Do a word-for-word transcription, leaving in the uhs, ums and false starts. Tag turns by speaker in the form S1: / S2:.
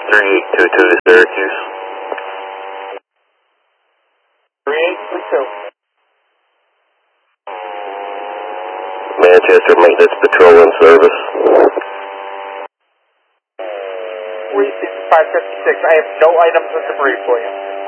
S1: three eight two two to Syracuse.
S2: three eight two two.
S1: Manchester Maintenance Patrol in service.
S2: three six five fifty-six. I have no items of debris for you.